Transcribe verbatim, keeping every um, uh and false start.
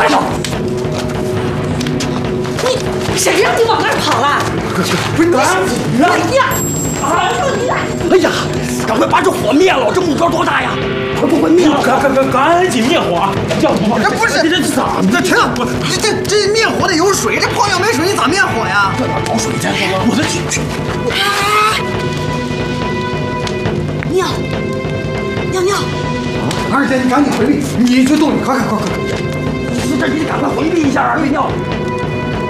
快走！ 你谁让你往那儿跑了？ 不是，赶紧啊！ 哎呀，烦死你了！ 哎呀，赶快把这火灭了！这目标多大呀？快快快灭了！ 赶赶赶赶紧灭火！要不这不是这这咋这停！这这这灭火得有水，这泡尿没水，你咋灭火呀？ 这哪找水去？我的去去！ 尿尿尿！ 二姐，你赶紧回避，你去洞里，快快快快！ 这你得赶快回避一下啊！别尿！